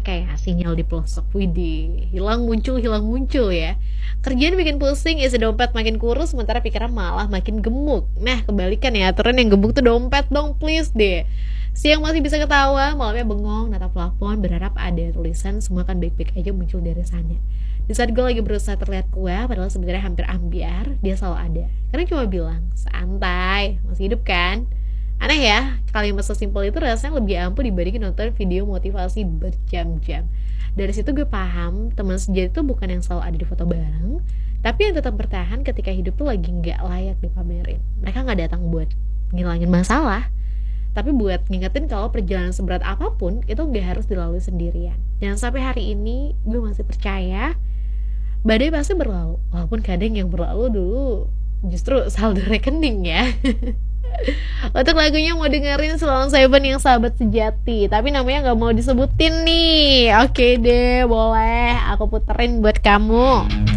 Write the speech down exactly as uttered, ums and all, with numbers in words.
kayak sinyal di pelosok. Widih, hilang muncul, hilang muncul ya. Kerjaan bikin pusing, isi dompet makin kurus, sementara pikiran malah makin gemuk. Nah, kebalikan ya, aturan yang gemuk tuh dompet dong, please deh. Siang masih bisa ketawa, malamnya bengong, natap plafon, berharap ada tulisan semua kan baik-baik aja muncul dari sana. Di saat gue lagi berusaha terlihat kuat, padahal sebenarnya hampir ambiar, dia selalu ada. Karena cuma bilang, santai, masih hidup kan? Aneh ya, kalimat sesimpel itu rasanya lebih ampuh dibandingin nonton video motivasi berjam-jam. Dari situ gue paham, teman sejati itu bukan yang selalu ada di foto bareng, tapi yang tetap bertahan ketika hidup tuh lagi nggak layak dipamerin. Mereka nggak datang buat ngilangin masalah, tapi buat ngingetin kalau perjalanan seberat apapun itu nggak harus dilalui sendirian. Dan sampai hari ini gue masih percaya badai pasti berlalu, walaupun kadang yang berlalu dulu justru saldo rekening ya. Untuk lagunya mau dengerin Salon Seven yang sahabat sejati, tapi namanya gak mau disebutin nih. Oke deh, boleh aku puterin buat kamu.